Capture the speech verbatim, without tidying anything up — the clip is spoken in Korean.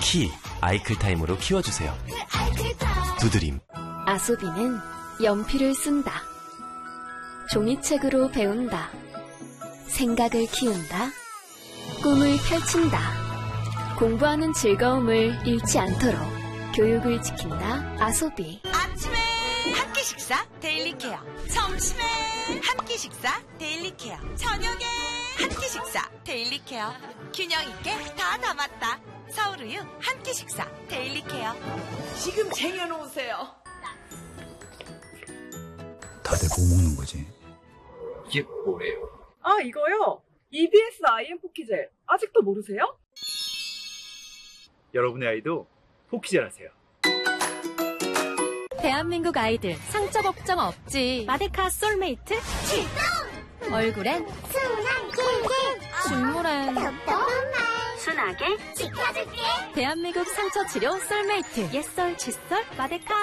키 아이클타임으로 키워주세요. 두드림. 아소비는 연필을 쓴다. 종이책으로 배운다. 생각을 키운다. 꿈을 펼친다. 공부하는 즐거움을 잃지 않도록 교육을 지킨다. 아소비. 아침에 한 끼 식사 데일리 케어. 점심에 한 끼 식사 데일리 케어. 저녁에 한 끼 식사 데일리 케어. 균형 있게 다 담았다. 서울우유 한 끼 식사 데일리 케어. 지금 쟁여놓으세요. 다들 뭐 먹는 거지? 이게 뭐래요? 아, 이거요? 이비에스 아이엠 포키젤. 아직도 모르세요? 여러분의 아이도 포키젤하세요. 대한민국 아이들 상처 걱정 없지. 마데카 솔메이트 출동! 얼굴엔 순한 꿀꿀, 눈물엔 순하게 지켜줄게. 대한민국 상처 치료 솔메이트. 옛설 칫솔 마데카.